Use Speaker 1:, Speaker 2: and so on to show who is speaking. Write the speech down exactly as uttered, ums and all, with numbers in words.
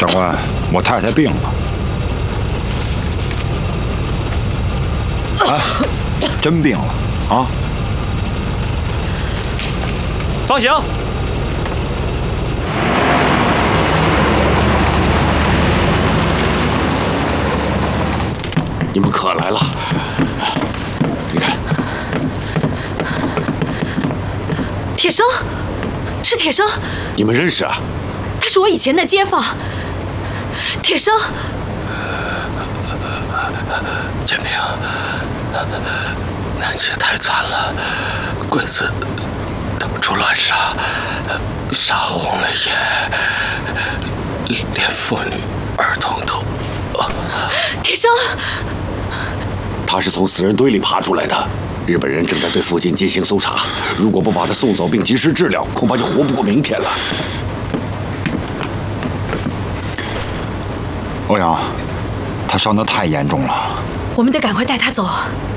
Speaker 1: 长官，我太太病了。哎，真病了啊！
Speaker 2: 放行。
Speaker 3: 你们可来了！你看，
Speaker 4: 铁生，是铁生。
Speaker 3: 你们认识啊？
Speaker 4: 他是我以前的街坊。铁生，
Speaker 5: 建平，南齐太惨了，鬼子到处乱杀，杀红了眼，连妇女儿童都……
Speaker 4: 铁生。
Speaker 3: 他是从死人堆里爬出来的，日本人正在对附近进行搜查。如果不把他送走并及时治疗，恐怕就活不过明天了。
Speaker 1: 欧阳，他伤得太严重了，
Speaker 4: 我们得赶快带他走。